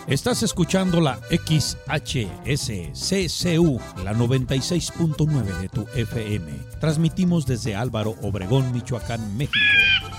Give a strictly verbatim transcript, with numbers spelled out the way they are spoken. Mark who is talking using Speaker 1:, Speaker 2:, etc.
Speaker 1: Estás escuchando la X H S C C U, la noventa y seis punto nueve de tu F M. Transmitimos desde Álvaro Obregón, Michoacán, México.